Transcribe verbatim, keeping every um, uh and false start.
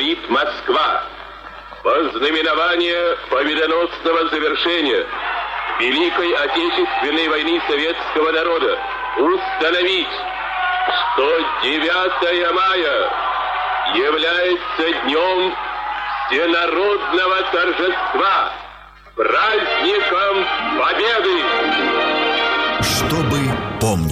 говорит Москва. Во знаменование победоносного завершения Великой Отечественной войны советского народа установить, что девятое мая является днем всенародного торжества, праздником Победы. Чтобы помнить.